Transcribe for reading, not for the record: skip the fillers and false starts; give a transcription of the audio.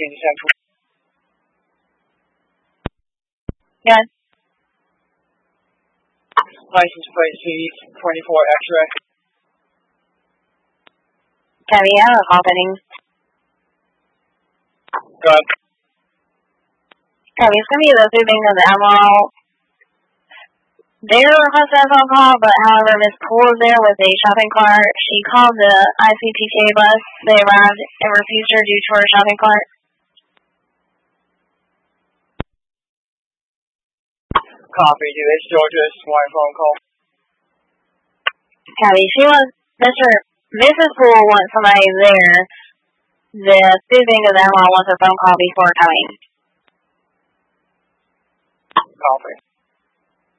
你现在出。 Yes. License plate C24 X-ray. Cabby, I have a call pending. Go ahead. Cabby, it's going to be the tubing of the Emerald. They requested a phone call, but however, Miss Poole was there with a shopping cart. She called the ICPK bus. They arrived and refused her due to her shopping cart. Copy. Do they still just want a phone call? Cabby, she wants Mrs. Poole wants somebody there. The tubing of the Emerald wants a phone call before coming. Copy.